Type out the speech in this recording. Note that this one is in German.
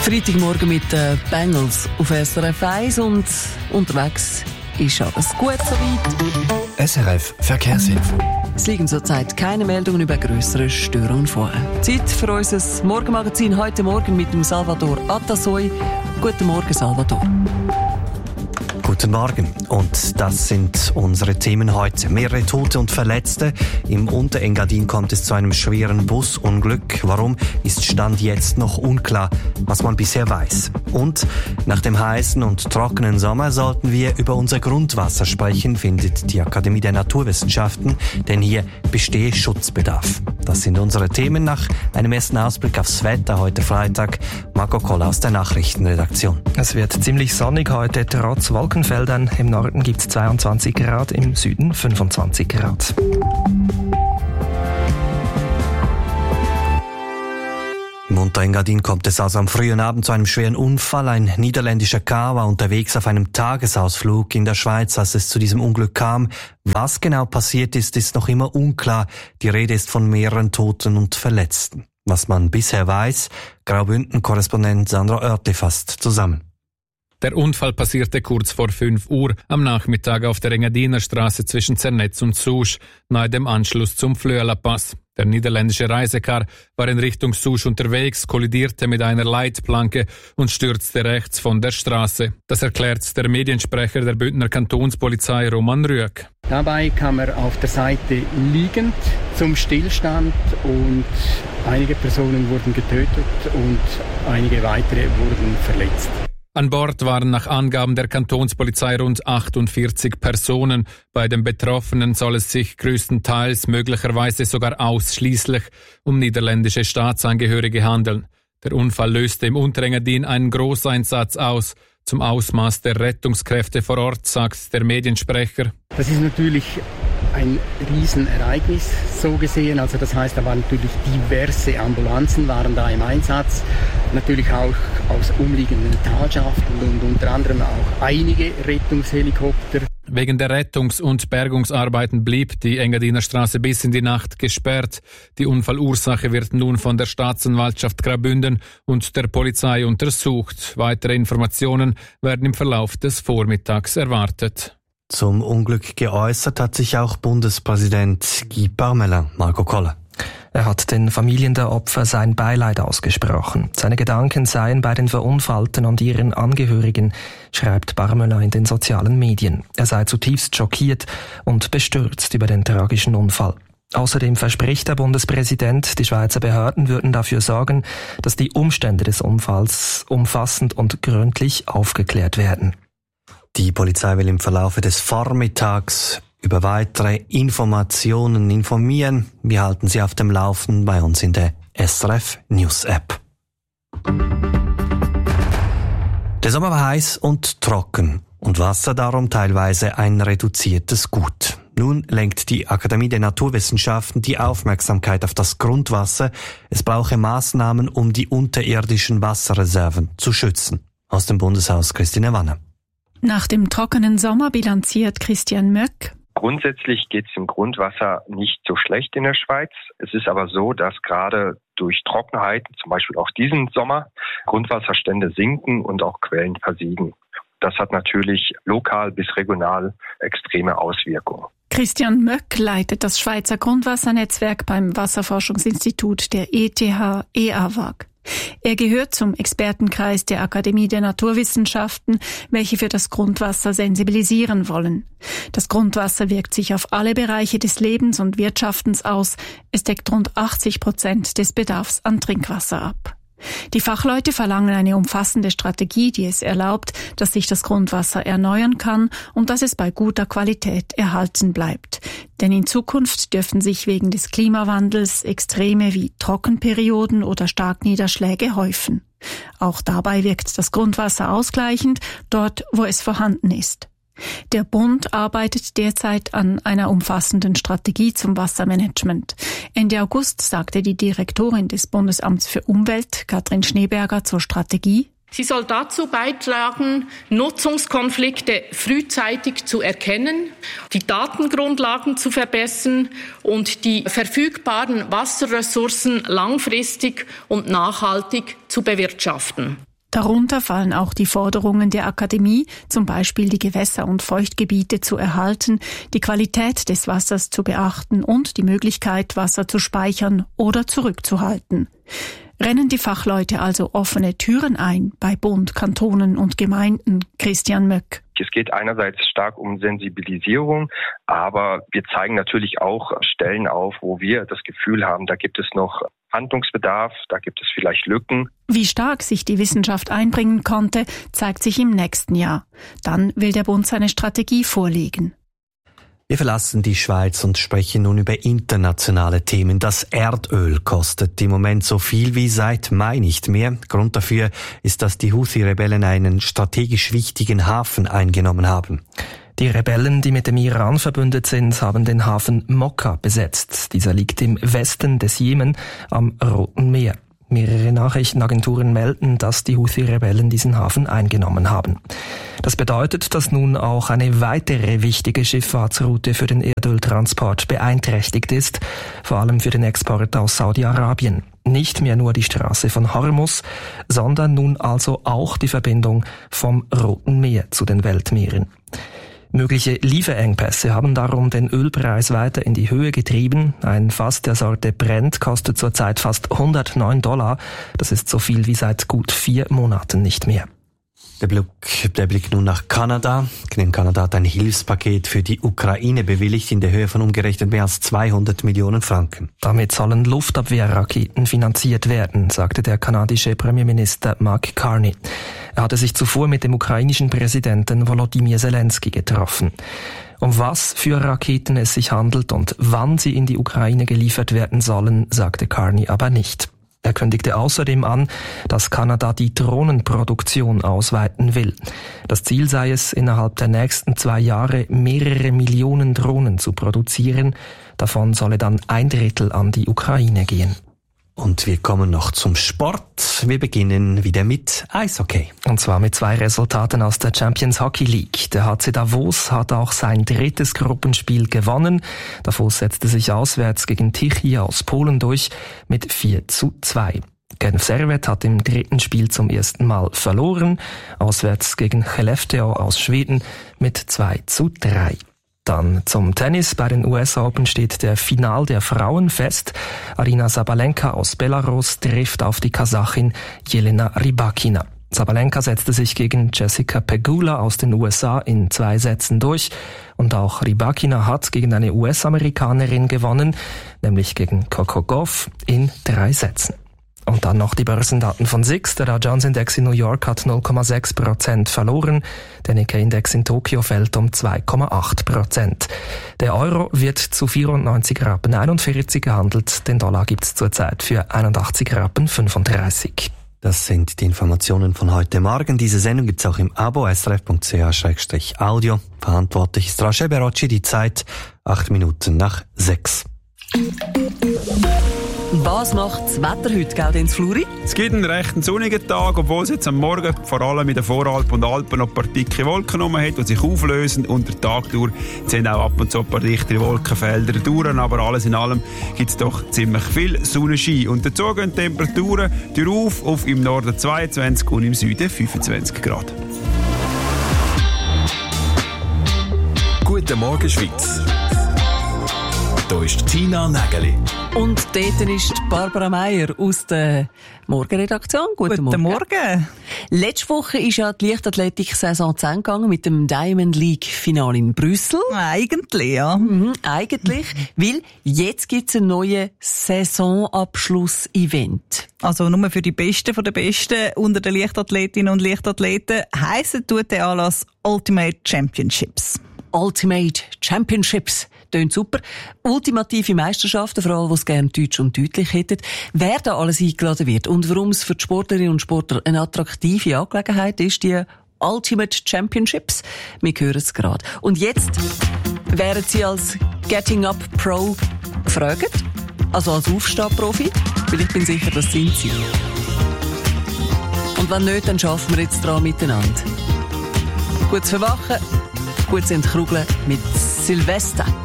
Freitagmorgen mit den Bengals auf SRF 1 und unterwegs ist alles gut soweit. SRF Verkehrsinfo. Es liegen zurzeit keine Meldungen über grössere Störungen vor. Zeit für unser Morgenmagazin heute Morgen mit dem Salvador Atasoy. Guten Morgen, Salvador. Guten Morgen. Und das sind unsere Themen heute. Mehrere Tote und Verletzte. Im Unterengadin kommt es zu einem schweren Busunglück. Warum, ist Stand jetzt noch unklar, was man bisher weiß. Und nach dem heißen und trockenen Sommer sollten wir über unser Grundwasser sprechen, findet die Akademie der Naturwissenschaften, denn hier bestehe Schutzbedarf. Das sind unsere Themen nach einem ersten Ausblick aufs Wetter heute Freitag. Marco Koller aus der Nachrichtenredaktion. Es wird ziemlich sonnig heute, trotz Wolkenfeldern. Im Norden gibt es 22 Grad, im Süden 25 Grad. Im Unterengadin kommt es also am frühen Abend zu einem schweren Unfall. Ein niederländischer Car war unterwegs auf einem Tagesausflug in der Schweiz, als es zu diesem Unglück kam. Was genau passiert ist, ist noch immer unklar. Die Rede ist von mehreren Toten und Verletzten. Was man bisher weiß, Graubünden-Korrespondent Sandra Oertli fasst zusammen. Der Unfall passierte kurz vor 5 Uhr am Nachmittag auf der Engadiner Straße zwischen Zernetz und Sousch, nahe dem Anschluss zum Flöala-Pass. Der niederländische Reisecar war in Richtung Sousch unterwegs, kollidierte mit einer Leitplanke und stürzte rechts von der Straße. Das erklärt der Mediensprecher der Bündner Kantonspolizei Roman Rüegg. Dabei kam er auf der Seite liegend zum Stillstand und einige Personen wurden getötet und einige weitere wurden verletzt. An Bord waren nach Angaben der Kantonspolizei rund 48 Personen. Bei den Betroffenen soll es sich größtenteils, möglicherweise sogar ausschließlich, um niederländische Staatsangehörige handeln. Der Unfall löste im Unterengadin einen Großeinsatz aus. Zum Ausmaß der Rettungskräfte vor Ort sagt der Mediensprecher: Das ist natürlich ein Riesenereignis, so gesehen. Also das heißt, da waren natürlich diverse Ambulanzen waren da im Einsatz. Natürlich auch aus umliegenden Talschaften und unter anderem auch einige Rettungshelikopter. Wegen der Rettungs- und Bergungsarbeiten blieb die Engadiner Straße bis in die Nacht gesperrt. Die Unfallursache wird nun von der Staatsanwaltschaft Graubünden und der Polizei untersucht. Weitere Informationen werden im Verlauf des Vormittags erwartet. Zum Unglück geäußert hat sich auch Bundespräsident Guy Parmelin. Marco Koller. Er hat den Familien der Opfer sein Beileid ausgesprochen. Seine Gedanken seien bei den Verunfallten und ihren Angehörigen, schreibt Parmelin in den sozialen Medien. Er sei zutiefst schockiert und bestürzt über den tragischen Unfall. Außerdem verspricht der Bundespräsident, die Schweizer Behörden würden dafür sorgen, dass die Umstände des Unfalls umfassend und gründlich aufgeklärt werden. Die Polizei will im Verlauf des Vormittags über weitere Informationen informieren. Wir halten Sie auf dem Laufenden bei uns in der SRF News App. Der Sommer war heiß und trocken und Wasser darum teilweise ein reduziertes Gut. Nun lenkt die Akademie der Naturwissenschaften die Aufmerksamkeit auf das Grundwasser. Es brauche Maßnahmen, um die unterirdischen Wasserreserven zu schützen. Aus dem Bundeshaus Christine Wanner. Nach dem trockenen Sommer bilanziert Christian Möck: Grundsätzlich geht es im Grundwasser nicht so schlecht in der Schweiz. Es ist aber so, dass gerade durch Trockenheiten, zum Beispiel auch diesen Sommer, Grundwasserstände sinken und auch Quellen versiegen. Das hat natürlich lokal bis regional extreme Auswirkungen. Christian Möck leitet das Schweizer Grundwassernetzwerk beim Wasserforschungsinstitut der ETH-EAWAG. Er gehört zum Expertenkreis der Akademie der Naturwissenschaften, welche für das Grundwasser sensibilisieren wollen. Das Grundwasser wirkt sich auf alle Bereiche des Lebens und Wirtschaftens aus. Es deckt rund 80% des Bedarfs an Trinkwasser ab. Die Fachleute verlangen eine umfassende Strategie, die es erlaubt, dass sich das Grundwasser erneuern kann und dass es bei guter Qualität erhalten bleibt. Denn in Zukunft dürfen sich wegen des Klimawandels Extreme wie Trockenperioden oder Starkniederschläge häufen. Auch dabei wirkt das Grundwasser ausgleichend, dort wo es vorhanden ist. Der Bund arbeitet derzeit an einer umfassenden Strategie zum Wassermanagement. Ende August sagte die Direktorin des Bundesamts für Umwelt, Katrin Schneeberger, zur Strategie: Sie soll dazu beitragen, Nutzungskonflikte frühzeitig zu erkennen, die Datengrundlagen zu verbessern und die verfügbaren Wasserressourcen langfristig und nachhaltig zu bewirtschaften. Darunter fallen auch die Forderungen der Akademie, zum Beispiel die Gewässer- und Feuchtgebiete zu erhalten, die Qualität des Wassers zu beachten und die Möglichkeit, Wasser zu speichern oder zurückzuhalten. Rennen die Fachleute also offene Türen ein bei Bund, Kantonen und Gemeinden? Christian Möck. Es geht einerseits stark um Sensibilisierung, aber wir zeigen natürlich auch Stellen auf, wo wir das Gefühl haben, da gibt es noch Handlungsbedarf, da gibt es vielleicht Lücken. Wie stark sich die Wissenschaft einbringen konnte, zeigt sich im nächsten Jahr. Dann will der Bund seine Strategie vorlegen. Wir verlassen die Schweiz und sprechen nun über internationale Themen. Das Erdöl kostet im Moment so viel wie seit Mai nicht mehr. Grund dafür ist, dass die Houthi-Rebellen einen strategisch wichtigen Hafen eingenommen haben. Die Rebellen, die mit dem Iran verbündet sind, haben den Hafen Mokka besetzt. Dieser liegt im Westen des Jemen am Roten Meer. Mehrere Nachrichtenagenturen melden, dass die Houthi-Rebellen diesen Hafen eingenommen haben. Das bedeutet, dass nun auch eine weitere wichtige Schifffahrtsroute für den Erdöltransport beeinträchtigt ist, vor allem für den Export aus Saudi-Arabien. Nicht mehr nur die Straße von Hormuz, sondern nun also auch die Verbindung vom Roten Meer zu den Weltmeeren. Mögliche Lieferengpässe haben darum den Ölpreis weiter in die Höhe getrieben. Ein Fass der Sorte Brent kostet zurzeit fast $109. Das ist so viel wie seit gut 4 Monaten nicht mehr. Der Blick nun nach Kanada. Denn Kanada hat ein Hilfspaket für die Ukraine bewilligt in der Höhe von umgerechnet mehr als 200 Millionen Franken. Damit sollen Luftabwehrraketen finanziert werden, sagte der kanadische Premierminister Mark Carney. Er hatte sich zuvor mit dem ukrainischen Präsidenten Volodymyr Zelensky getroffen. Um was für Raketen es sich handelt und wann sie in die Ukraine geliefert werden sollen, sagte Carney aber nicht. Er kündigte außerdem an, dass Kanada die Drohnenproduktion ausweiten will. Das Ziel sei es, innerhalb der nächsten 2 Jahre mehrere Millionen Drohnen zu produzieren. Davon solle dann 1/3 an die Ukraine gehen. Und wir kommen noch zum Sport. Wir beginnen wieder mit Eishockey. Und zwar mit 2 Resultaten aus der Champions Hockey League. Der HC Davos hat auch sein 3. Gruppenspiel gewonnen. Davos setzte sich auswärts gegen Tychy aus Polen durch mit 4:2. Genf Servette hat im 3. Spiel zum ersten Mal verloren. Auswärts gegen Skellefteå aus Schweden mit 2:3. Dann zum Tennis. Bei den US Open steht der Final der Frauen fest. Aryna Sabalenka aus Belarus trifft auf die Kasachin Jelena Rybakina. Sabalenka setzte sich gegen Jessica Pegula aus den USA in 2 Sätzen durch. Und auch Rybakina hat gegen eine US-Amerikanerin gewonnen, nämlich gegen Coco Gauff in 3 Sätzen. Und dann noch die Börsendaten von SIX. Der Dow Jones Index in New York hat 0,6% verloren. Der Nikkei Index in Tokio fällt um 2,8%. Der Euro wird zu 94,41 Rappen gehandelt. Den Dollar gibt's zurzeit für 81,35 Rappen. Das sind die Informationen von heute Morgen. Diese Sendung gibt's auch im Abo srf.ch/audio. Verantwortlich ist Rasche Berocci. Die Zeit 6:08. Was macht das Wetter heute, Gaudenz Fluri? Es gibt einen recht sonnigen Tag, obwohl es jetzt am Morgen vor allem in den Voralpen und Alpen noch ein paar dicke Wolken hat, die sich auflösen. Und der Tag durch sind auch ab und zu ein paar dichtere Wolkenfelder durch. Aber alles in allem gibt es doch ziemlich viel Sonnenschein. Und dazu gehen Temperaturen auf im Norden 22 und im Süden 25 Grad. Guten Morgen, Schweiz. Hier ist Tina Nägeli. Und dort ist Barbara Meier aus der Morgenredaktion. Guten Morgen. Letzte Woche ist ja die Leichtathletik-Saison zu Ende gegangen mit dem Diamond League-Finale in Brüssel. Eigentlich, ja. Eigentlich, weil jetzt gibt's ein neues Saisonabschluss-Event. Also nur für die Besten von den Besten unter den Leichtathletinnen und Leichtathleten heissen tut der Anlass Ultimate Championships. Ultimate Championships. Tönt super. Ultimative Meisterschaften, vor allem, die es gerne deutsch und deutlich hätten. Wer da alles eingeladen wird und warum es für die Sportlerinnen und Sportler eine attraktive Angelegenheit ist, die Ultimate Championships. Wir hören es gerade. Und jetzt wären Sie als Getting Up Pro gefragt, also als Aufstehprofi, weil ich bin sicher, das sind Sie. Und wenn nicht, dann schaffen wir jetzt dran miteinander. Gutes Verwachen, gutes Entkrugeln mit Silvester.